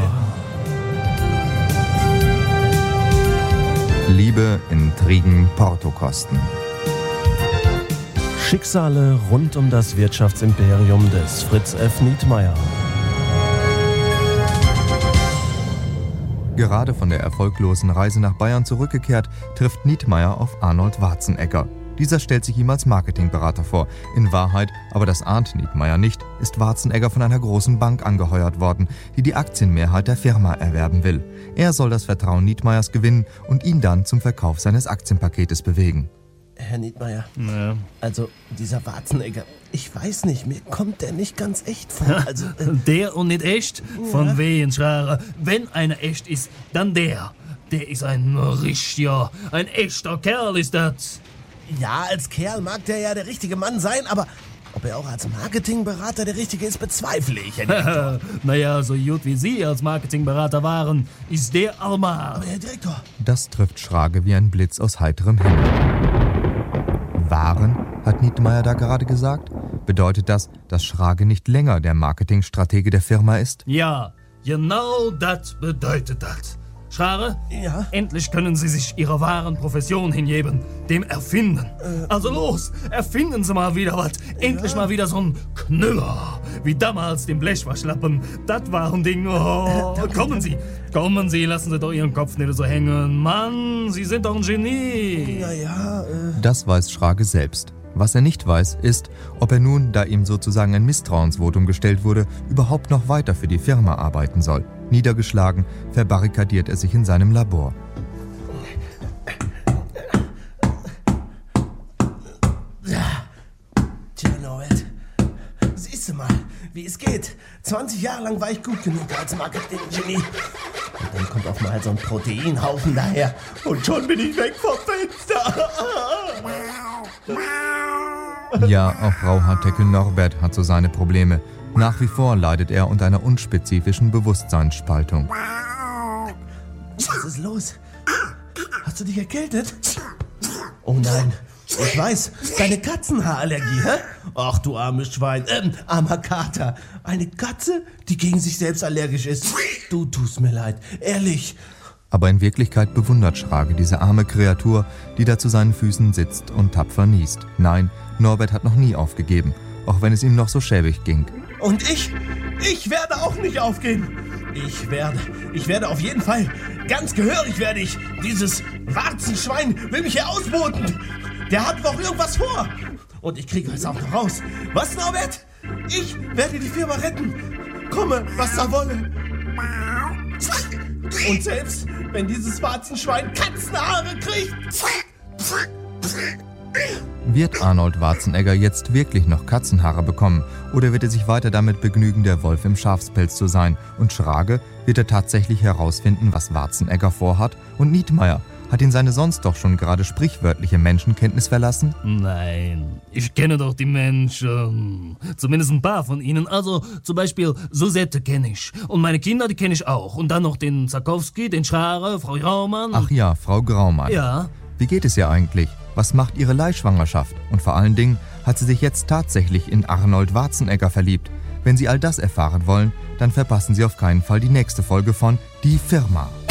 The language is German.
Liebe, Intrigen, Portokosten. Schicksale rund um das Wirtschaftsimperium des Fritz F. Nietmeyer. Gerade von der erfolglosen Reise nach Bayern zurückgekehrt, trifft Nietmeyer auf Arnold Warzenegger. Dieser stellt sich ihm als Marketingberater vor. In Wahrheit, aber das ahnt Nietmeyer nicht, ist Warzenegger von einer großen Bank angeheuert worden, die die Aktienmehrheit der Firma erwerben will. Er soll das Vertrauen Nietmeyers gewinnen und ihn dann zum Verkauf seines Aktienpaketes bewegen. Herr Nietmeyer, Ja. also dieser Warzenegger, ich weiß nicht, mir kommt der nicht ganz echt vor. Also, Der und nicht echt? Von wen, Schrager? Wenn einer echt ist, dann der. Der ist ein richtiger, ein echter Kerl ist das. ja, als Kerl mag der ja der richtige Mann sein, aber ob er auch als Marketingberater der richtige ist, bezweifle ich. Herr Direktor. Naja, so gut wie Sie als Marketingberater waren, ist der Almar. Aber Herr Direktor, Das trifft Schrage wie ein Blitz aus heiterem Himmel. Waren, hat Nietmeyer da gerade gesagt? Bedeutet das, dass Schrage nicht länger der Marketingstratege der Firma ist? Ja, genau das bedeutet das. Schrager, Ja? endlich können Sie sich Ihrer wahren Profession hingeben, dem Erfinden. Also los, erfinden Sie mal wieder was. Endlich mal wieder so ein Knüller, wie damals den Blechwaschlappen. Das war ein Ding. Oh, kommen Sie, lassen Sie doch Ihren Kopf nicht so hängen. Mann, Sie sind doch ein Genie. Ja, Das weiß Schrage selbst. Was er nicht weiß, ist, ob er nun, da ihm sozusagen ein Misstrauensvotum gestellt wurde, überhaupt noch weiter für die Firma arbeiten soll. Niedergeschlagen verbarrikadiert er sich in seinem Labor. Tja, Norbert, siehst du mal, wie es geht. 20 Jahre lang war ich gut genug als Marketing-Genie. Und dann kommt auf mal halt so ein Proteinhaufen daher. Und schon bin ich weg vom Fenster. Ja, auch Rauhaarteckel Norbert hat so seine Probleme. Nach wie vor leidet er unter einer unspezifischen Bewusstseinsspaltung. Was ist los? Hast du dich erkältet? Oh nein, ich weiß, deine Katzenhaarallergie, hä? Ach du armes Schwein, armer Kater. Eine Katze, die gegen sich selbst allergisch ist. Du tust mir leid, ehrlich. Aber in Wirklichkeit bewundert Schrage diese arme Kreatur, die da zu seinen Füßen sitzt und tapfer niest. Nein, Norbert hat noch nie aufgegeben, auch wenn es ihm noch so schäbig ging. Und ich werde auch nicht aufgeben. Ich werde auf jeden Fall, ganz gehörig werde ich. Dieses Warzenschwein will mich hier ausboten. Der hat doch irgendwas vor. Und ich kriege es auch noch raus. Was, Norbert? Ich werde die Firma retten. Komme, was da wolle. Und selbst wenn dieses Warzenschwein Katzenhaare kriegt. Wird Arnold Warzenegger jetzt wirklich noch Katzenhaare bekommen oder wird er sich weiter damit begnügen, der Wolf im Schafspelz zu sein? Und Schrage, wird er tatsächlich herausfinden, was Warzenegger vorhat? Und Nietmeyer, hat ihn seine sonst doch schon gerade sprichwörtliche Menschenkenntnis verlassen? Nein, ich kenne doch die Menschen. Zumindest ein paar von ihnen. Also zum Beispiel Susette kenne ich. Und meine Kinder, die kenne ich auch. Und dann noch den Zakowski, den Schrager, Frau Graumann. Ach ja, Frau Graumann. Ja. Wie geht es ihr eigentlich? Was macht ihre Leihschwangerschaft? Und vor allen Dingen, hat sie sich jetzt tatsächlich in Arnold Warzenegger verliebt? Wenn Sie all das erfahren wollen, dann verpassen Sie auf keinen Fall die nächste Folge von Die Firma.